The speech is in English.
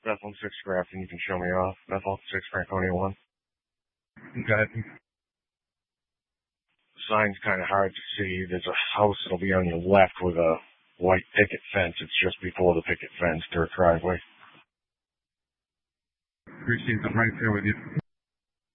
Bethel 6 Grafton, you can show me off. Bethel 6 Franconia 1. Okay. The sign's kind of hard to see. There's a house that'll be on your left with a white picket fence. It's just before the picket fence, dirt driveway. Appreciate that. Right there with you.